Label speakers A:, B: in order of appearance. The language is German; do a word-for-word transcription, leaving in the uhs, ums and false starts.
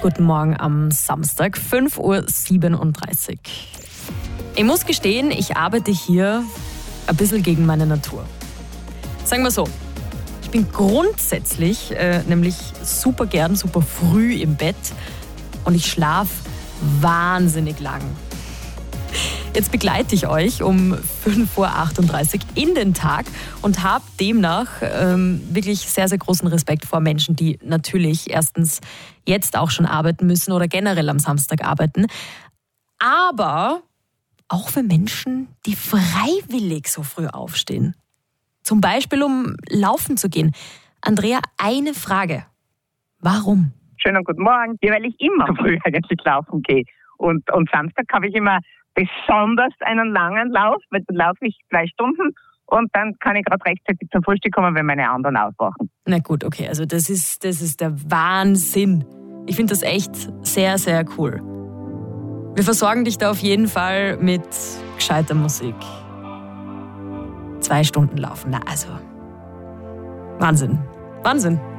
A: Guten Morgen am Samstag, fünf Uhr siebenunddreißig. Ich muss gestehen, ich arbeite hier ein bisschen gegen meine Natur. Sagen wir so, ich bin grundsätzlich äh, nämlich super gern, super früh im Bett und ich schlafe wahnsinnig lang. Jetzt begleite ich euch um fünf Uhr achtunddreißig in den Tag und habe demnach ähm, wirklich sehr, sehr großen Respekt vor Menschen, die natürlich erstens jetzt auch schon arbeiten müssen oder generell am Samstag arbeiten. Aber auch für Menschen, die freiwillig so früh aufstehen. Zum Beispiel, um laufen zu gehen. Andrea, eine Frage. Warum?
B: Schönen guten Morgen. Ja, weil ich immer früh eigentlich laufen gehe. Und, und Samstag habe ich immer besonders einen langen Lauf, weil dann laufe ich zwei Stunden und dann kann ich gerade rechtzeitig zum Frühstück kommen, wenn meine anderen aufwachen.
A: Na gut, okay, also das ist, das ist der Wahnsinn. Ich finde das echt sehr, sehr cool. Wir versorgen dich da auf jeden Fall mit gescheiter Musik. Zwei Stunden laufen, na also, Wahnsinn, Wahnsinn.